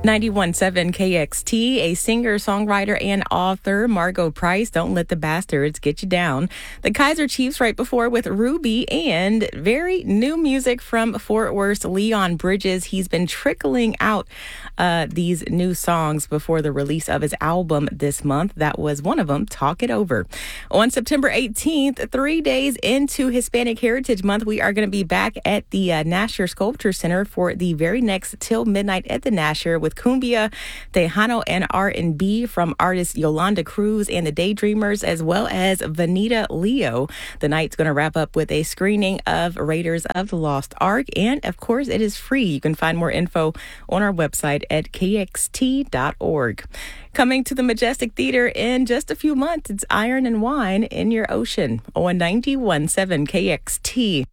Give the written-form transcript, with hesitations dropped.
91.7 KXT, a singer, songwriter, and author, Margot Price, Don't Let the Bastards Get You Down. The Kaiser Chiefs right before with Ruby, and very new music from Fort Worth's Leon Bridges. He's been trickling out these new songs before the release of his album this month. That was one of them, Talk It Over. On September 18th, 3 days into Hispanic Heritage Month, we are going to be back at the Nasher Sculpture Center for the very next Till Midnight at the Nasher with cumbia, Tejano, and R&B from artist Yolanda Cruz and the Daydreamers, as well as Vanita Leo. The night's going to wrap up with a screening of Raiders of the Lost Ark, and of course, it is free. You can find more info on our website at kxt.org. Coming to the Majestic Theater in just a few months, it's Iron and Wine in Your Ocean on 91.7 KXT.